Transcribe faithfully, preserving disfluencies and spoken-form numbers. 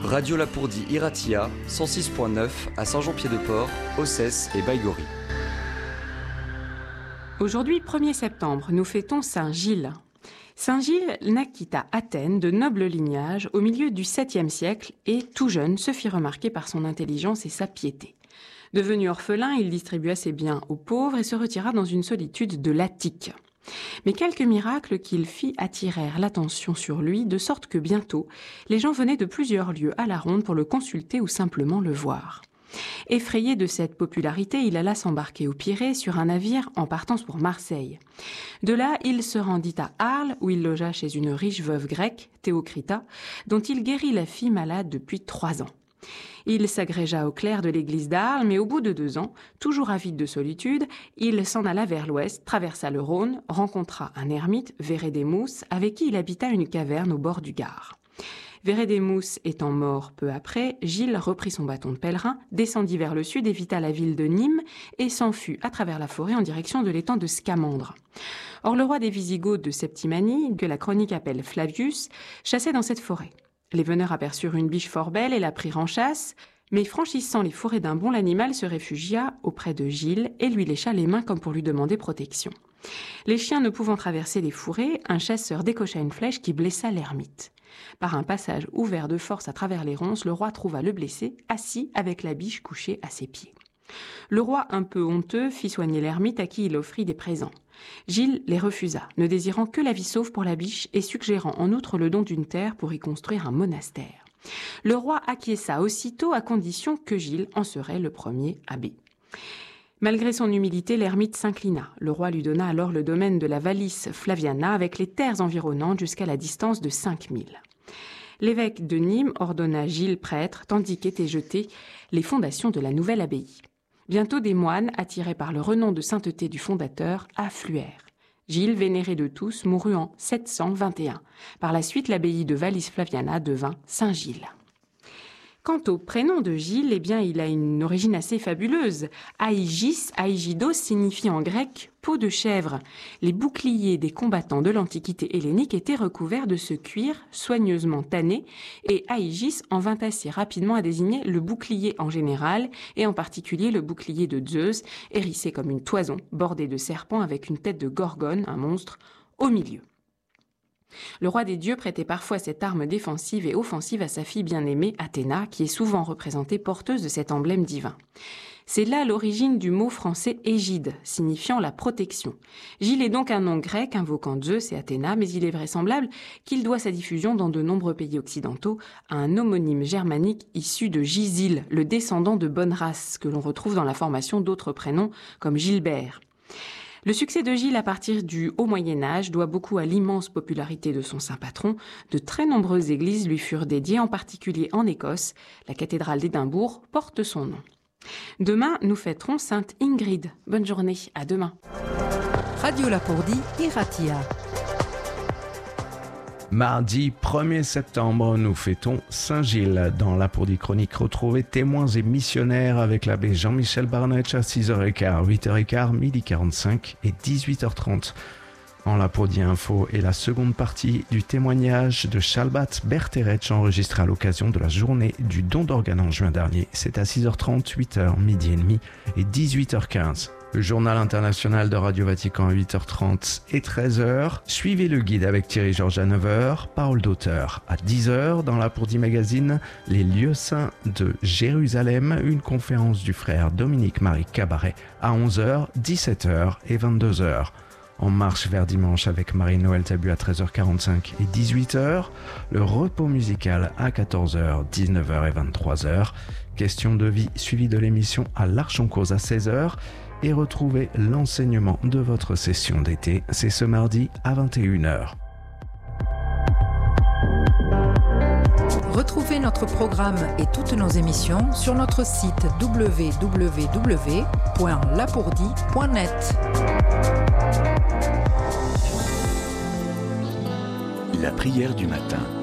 Radio Lapourdie Iratia, cent six virgule neuf à Saint-Jean-Pied-de-Port, Ossès et Baïgorry. Aujourd'hui, premier septembre, nous fêtons Saint Gilles. Saint Gilles naquit à Athènes de noble lignage au milieu du septième siècle et, tout jeune, se fit remarquer par son intelligence et sa piété. Devenu orphelin, il distribua ses biens aux pauvres et se retira dans une solitude de l'Attique. Mais quelques miracles qu'il fit attirèrent l'attention sur lui, de sorte que bientôt, les gens venaient de plusieurs lieues à la ronde pour le consulter ou simplement le voir. Effrayé de cette popularité, il alla s'embarquer au Pirée sur un navire en partance pour Marseille. De là, il se rendit à Arles, où il logea chez une riche veuve grecque, Théocrita, dont il guérit la fille malade depuis trois ans. Il s'agrégea au clerc de l'église d'Arles, mais au bout de deux ans, toujours avide de solitude, il s'en alla vers l'ouest, traversa le Rhône, rencontra un ermite, Vérédémous, avec qui il habita une caverne au bord du Gard. Vérédémous étant mort peu après, Gilles reprit son bâton de pèlerin, descendit vers le sud, évita la ville de Nîmes et s'enfuit à travers la forêt en direction de l'étang de Scamandre. Or, le roi des Visigoths de Septimanie, que la chronique appelle Flavius, chassait dans cette forêt. Les veneurs aperçurent une biche fort belle et la prirent en chasse, mais franchissant les fourrés d'un bond, l'animal se réfugia auprès de Gilles et lui lécha les mains comme pour lui demander protection. Les chiens ne pouvant traverser les fourrés, un chasseur décocha une flèche qui blessa l'ermite. Par un passage ouvert de force à travers les ronces, le roi trouva le blessé, assis avec la biche couchée à ses pieds. Le roi, un peu honteux, fit soigner l'ermite à qui il offrit des présents. Gilles les refusa, ne désirant que la vie sauve pour la biche et suggérant en outre le don d'une terre pour y construire un monastère. Le roi acquiesça aussitôt à condition que Gilles en serait le premier abbé. Malgré son humilité, l'ermite s'inclina. Le roi lui donna alors le domaine de la Vallis Flaviana avec les terres environnantes jusqu'à la distance de cinq mille. L'évêque de Nîmes ordonna Gilles prêtre, tandis qu'étaient jetées les fondations de la nouvelle abbaye. Bientôt des moines, attirés par le renom de sainteté du fondateur, affluèrent. Gilles, vénéré de tous, mourut en sept cent vingt et un. Par la suite, l'abbaye de Vallis Flaviana devint Saint-Gilles. Quant au prénom de Gilles, eh bien, il a une origine assez fabuleuse. Aïgis, aïgidos signifie en grec « peau de chèvre ». Les boucliers des combattants de l'Antiquité hellénique étaient recouverts de ce cuir soigneusement tanné et Aïgis en vint assez rapidement à désigner le bouclier en général et en particulier le bouclier de Zeus, hérissé comme une toison, bordé de serpents avec une tête de gorgone, un monstre, au milieu. Le roi des dieux prêtait parfois cette arme défensive et offensive à sa fille bien-aimée, Athéna, qui est souvent représentée porteuse de cet emblème divin. C'est là l'origine du mot français égide, signifiant la protection. Gilles est donc un nom grec invoquant Zeus et Athéna, mais il est vraisemblable qu'il doit sa diffusion dans de nombreux pays occidentaux à un homonyme germanique issu de Gisil, le descendant de bonne race, que l'on retrouve dans la formation d'autres prénoms comme Gilbert. Le succès de Gilles à partir du haut Moyen-Âge doit beaucoup à l'immense popularité de son saint patron. De très nombreuses églises lui furent dédiées, en particulier en Écosse. La cathédrale d'Édimbourg porte son nom. Demain, nous fêterons Sainte Ingrid. Bonne journée, à demain. Radio Lapourdie, Iratia. Mardi premier septembre, nous fêtons Saint-Gilles. Dans Lapourdie Chronique, retrouvez témoins et missionnaires avec l'abbé Jean-Michel Barnetch à six heures quinze, huit heures quinze, midi quarante-cinq et dix-huit heures trente. En Lapourdie Info est la seconde partie du témoignage de Shalbat Berteretch enregistré à l'occasion de la journée du don d'organes en juin dernier. C'est à six heures trente, huit heures, midi et demi et dix-huit heures quinze. Le journal international de Radio Vatican à huit heures trente et treize heures. Suivez le guide avec Thierry Georges à neuf heures. Parole d'auteur à dix heures. Dans Lapourdie Magazine, les lieux saints de Jérusalem. Une conférence du frère Dominique-Marie Cabaret à onze heures, dix-sept heures et vingt-deux heures. En marche vers dimanche avec Marie-Noël Tabu à treize heures quarante-cinq et dix-huit heures. Le repos musical à quatorze heures, dix-neuf heures et vingt-trois heures. Question de vie suivie de l'émission à l'Arche en cause à seize heures. Et retrouvez l'enseignement de votre session d'été. C'est ce mardi à vingt et une heures. Retrouvez notre programme et toutes nos émissions sur notre site w w w point lapourdie point net. La prière du matin.